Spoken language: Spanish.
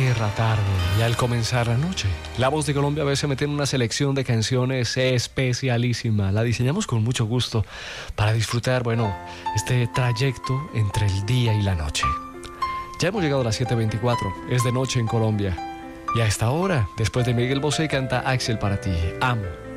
perra tarde y al comenzar la noche. La Voz de Colombia a veces me tiene una selección de canciones especialísima. La diseñamos con mucho gusto para disfrutar, este trayecto entre el día y la noche. Ya hemos llegado a las 7:24, es de noche en Colombia. Y a esta hora, después de Miguel Bosé, canta Axel para ti, Amo.